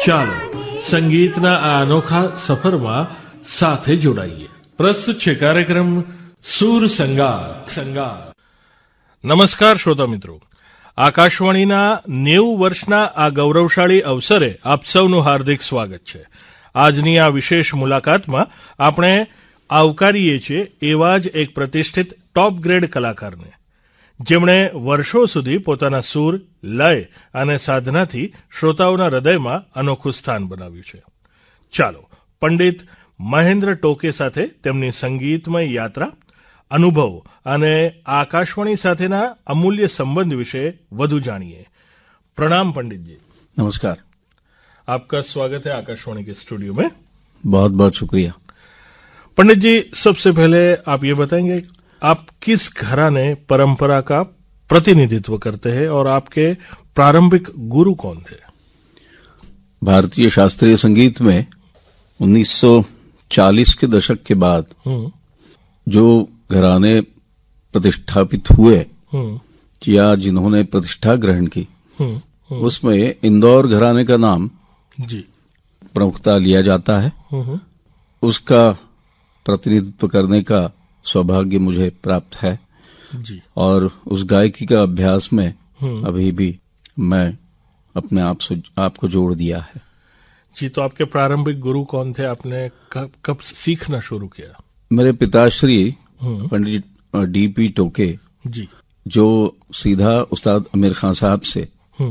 ચાલો સંગીતના આ અનોખા સફરમાં સાથે જોડાઈએ. પ્રસ્તુત છે કાર્યક્રમ સુર સંગાત. નમસ્કાર શ્રોતા મિત્રો, આકાશવાણીના 90 વર્ષના આ ગૌરવશાળી અવસરે આપ સૌનું હાર્દિક સ્વાગત છે. આજની આ વિશેષ મુલાકાતમાં આપણે આવકારીએ છીએ એવા જ એક પ્રતિષ્ઠિત ટોપ ગ્રેડ કલાકારને, જેમણે વર્ષો સુધી પોતાના સૂર, લય અને સાધનાથી શ્રોતાઓના હૃદયમાં અનોખું સ્થાન બનાવ્યું છે. ચાલો પંડિત મહેન્દ્ર ટોકે સાથે તેમની સંગીતમય યાત્રા, અનુભવ અને આકાશવાણી સાથેના અમૂલ્ય સંબંધ વિશે વધુ जानिए. प्रणाम पंडित जी. नमस्कार. आपका स्वागत है आकाशवाणी के स्टूडियो में. बहुत बहुत शुक्रिया. पंडित जी, सबसे पहले आप ये बताएंगे आप किस घराने परंपरा का प्रतिनिधित्व करते हैं और आपके प्रारंभिक गुरु कौन थे? भारतीय शास्त्रीय संगीत में 1940 के दशक के बाद जो घराने प्रतिष्ठापित हुए या जिन्होंने प्रतिष्ठा ग्रहण की, उसमें इंदौर घराने का नाम जी प्रमुखता लिया जाता है. उसका प्रतिनिधित्व करने का सौभाग्य मुझे प्राप्त है जी. और उस गायकी का अभ्यास में अभी भी मैं अपने आप को जोड़ दिया है. जी, तो आपके प्रारंभिक गुरु कौन थे? आपने कब सीखना शुरू किया? मेरे पिताश्री पंडित D.P. टोके जी, जो सीधा उस्ताद आमिर खान साहब से